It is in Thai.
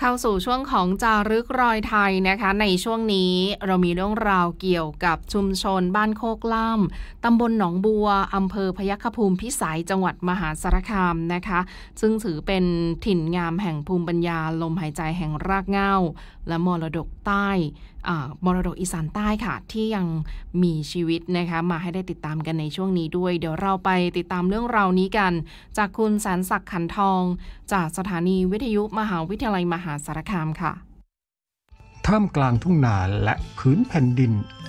เข้าสู่ช่วงของจารึกรอยไทยนะคะในช่วงนี้เรามีเรื่องราวเกี่ยวกับชุมชนบ้านโคกล่ามตำบลหนองบัวอำเภอพยัคฆภูมิพิสัยจังหวัดมหาสารคามนะคะซึ่งถือเป็นถิ่นงามแห่งภูมิปัญญาลมหายใจแห่งรากเหง้าและมรดกใต้มรดกอีสานใต้ค่ะที่ยังมีชีวิตนะคะมาให้ได้ติดตามกันในช่วงนี้ด้วยเดี๋ยวเราไปติดตามเรื่องราวนี้กันจากคุณแสนศักดิ์ขันทองจากสถานีวิทยุมหาวิทยาลัยมหาสารคามค่ะท่ามกลางทุ่งนาและพื้นแผ่นดิน